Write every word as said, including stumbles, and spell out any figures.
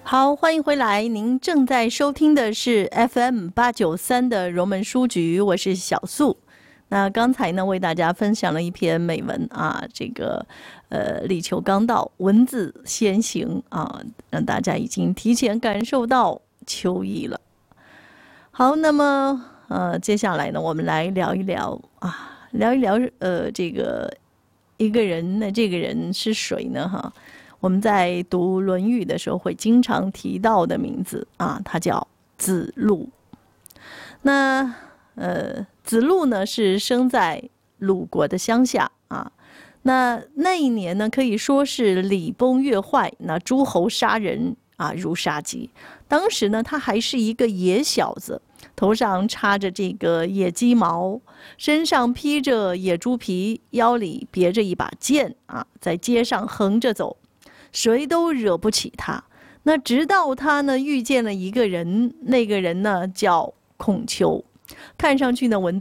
好，欢迎回来。您正在收听的是 F M 八九三的荣门书局，我是小素。那刚才呢，为大家分享了一篇美文啊，这个呃，立秋刚到，文字先行啊，让大家已经提前感受到秋意了。好，那么呃，接下来呢，我们来聊一聊啊，聊一聊呃，这个一个人呢，这个人是谁呢？哈。我们在读《论语》的时候会经常提到的名字啊，他叫子路。那呃，子路呢是生在鲁国的乡下啊。那那一年呢，可以说是礼崩乐坏，那诸侯杀人啊如杀鸡。当时呢，他还是一个野小子，头上插着这个野鸡毛，身上披着野猪皮，腰里别着一把剑啊，在街上横着走。谁都惹不起他。那直到他呢遇见了一个人，那个人呢叫孔丘，看上去呢文